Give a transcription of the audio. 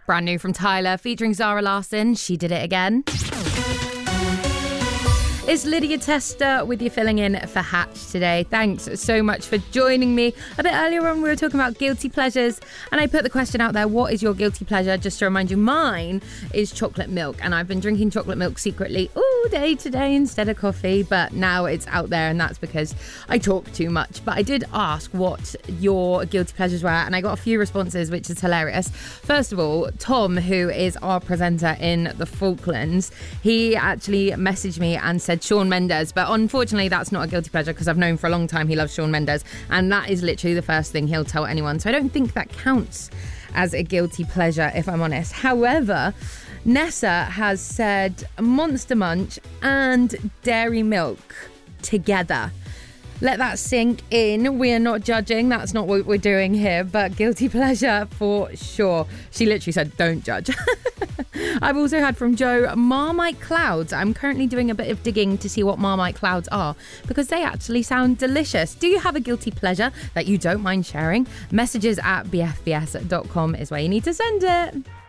Brand new from Tyler, featuring Zara Larsson. She did it again. It's Lydia Tester with you filling in for Hatch today. Thanks so much for joining me. A bit earlier on, we were talking about guilty pleasures, and I put the question out there, what is your guilty pleasure? Just to remind you, mine is chocolate milk, and I've been drinking chocolate milk secretly all day today instead of coffee, but now it's out there, and that's because I talk too much. But I did ask what your guilty pleasures were, and I got a few responses, which is hilarious. First of all, Tom, who is our presenter in the Falklands, he actually messaged me and said Shawn Mendes, but unfortunately that's not a guilty pleasure because I've known for a long time he loves Shawn Mendes, and that is literally the first thing he'll tell anyone, so I don't think that counts as a guilty pleasure, if I'm honest. However, Nessa has said Monster Munch and dairy milk together. Let that sink in. We are not judging. That's not what we're doing here, but guilty pleasure for sure. She literally said, don't judge. I've also had from Joe, Marmite Clouds. I'm currently doing a bit of digging to see what Marmite Clouds are because they actually sound delicious. Do you have a guilty pleasure that you don't mind sharing? Messages at bfbs.com is where you need to send it.